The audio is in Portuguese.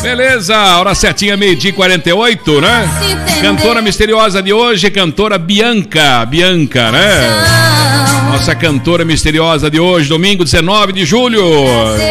Beleza, hora certinha, 12h48, né? Cantora misteriosa de hoje, cantora Bianca, né? Nossa cantora misteriosa de hoje, domingo 19 de julho.